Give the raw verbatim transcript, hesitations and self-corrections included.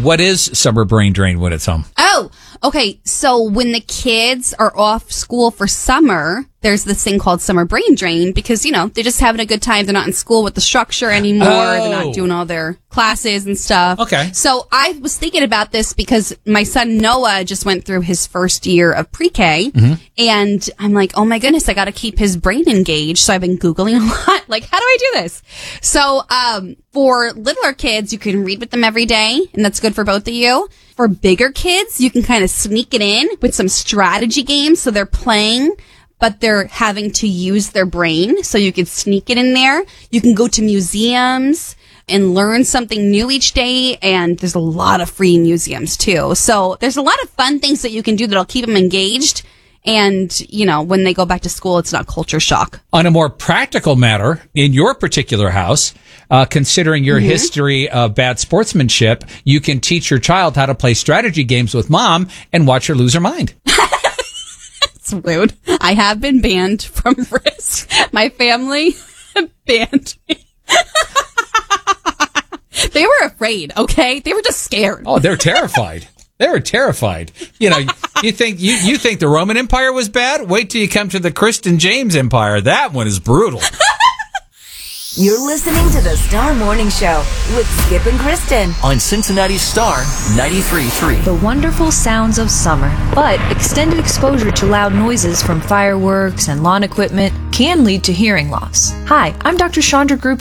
what is summer brain drain when it's home? Oh, okay. So when the kids are off school for summer, there's this thing called summer brain drain because, you know, they're just having a good time. They're not in school with the structure anymore. Oh. They're not doing all their classes and stuff. Okay. So I was thinking about this because my son Noah just went through his first year of pre-K. Mm-hmm. And I'm like, oh my goodness, I got to keep his brain engaged. So I've been Googling a lot. Like, how do I do this? So um, for littler kids, you can read with them every day. And that's good for both of you. For bigger kids, you can kind of sneak it in with some strategy games. So they're playing, but they're having to use their brain. So you can sneak it in there. You can go to museums and learn something new each day. And there's a lot of free museums too. So there's a lot of fun things that you can do that'll keep them engaged. And, you know, when they go back to school, it's not culture shock. On a more practical matter, in your particular house, uh, considering your mm-hmm. history of bad sportsmanship, you can teach your child how to play strategy games with mom and watch her lose her mind. It's rude. I have been banned from Risk. My family banned me. They were afraid, okay? They were just scared. Oh, they're terrified. They were terrified. You know, you think you, you think the Roman Empire was bad? Wait till you come to the Kristen James Empire. That one is brutal. You're listening to the Star Morning Show with Skip and Kristen on Cincinnati Star ninety-three point three. The wonderful sounds of summer, but extended exposure to loud noises from fireworks and lawn equipment can lead to hearing loss. Hi, I'm Doctor Chandra Group